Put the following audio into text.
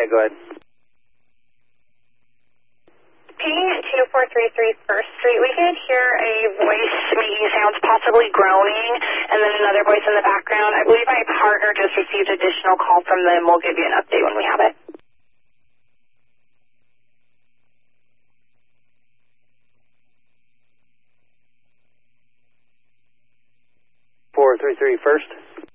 Okay, go ahead. Pinging at 2433 First Street, we could hear a voice making sounds, possibly groaning, and then another voice in the background. I believe my partner just received additional call from them. We'll give you an update when we have it. 433 First.